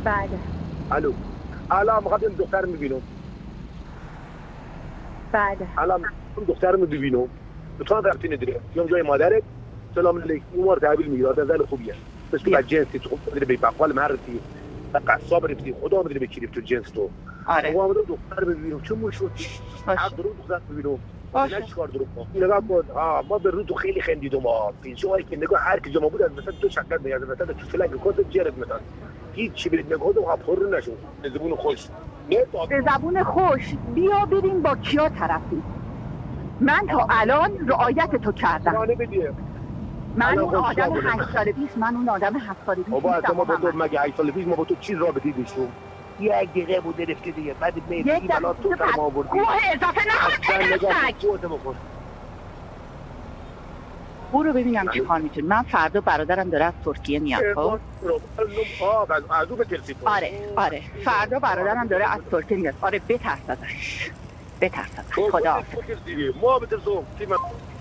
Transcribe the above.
بله. الو. الان میخوام این دختر میبینم. بله. الان اون دختر رو ببینم. تو رابطه نداره. میام جای مادرت. سلام علیکم. عمر تحویل میگیره. آدم خوبیه. بس که جنسی تو خود به بقال معرفی. قصاب رفتی. خدا میدونه به کی رفت تو جنس تو. آره. و آمدم دختر ببینم. چه مشکلی؟ باشه. درو دختر ببینم. باشه. نه چیکار درو کنم. نگاه کن. ما به رو تو خیلی خندیدم. پیشوایی که نگاه هر کی جمع بود از مثلا تو شکل میاد. مثلا تو فلان کد جرد مثلا. هیچ چی برید نگاه و پر نشو. زبون خوش. به زبون خوش بیا ببین با کیا طرفی. من تا الان رعایت تو کردم. من اون آدم 8 ساله پیش بابا اصلا ما با تو مگه 8 ساله پیش ما با تو چی رابطه داشتیم؟ یک دقیقه بود رفته دیگه بعد میگی بلا تو سر ما آوردی. کوه اضافه نکن. برو ببینم چی کار میتونی. من فردا برادرم داره از ترکیه میاد. خب از اون بترسی. آره فردا برادرم داره از ترکیه میاد. آره بترس ازش. خدا حافظ. ما بترسم